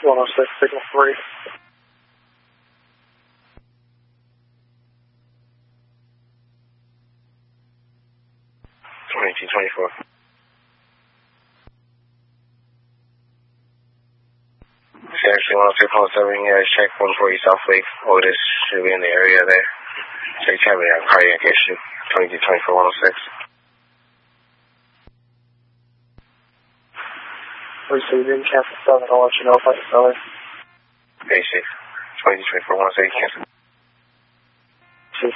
106, signal 3. 2224. Actually, 103.7, yeah, check 140 South Lake. Otis should be in the area there. Check Charlie on cardiac issue. 2224 106. Receiving, cancel 7, I'll let you know if I can tell it. Basic. 2224 106, cancel.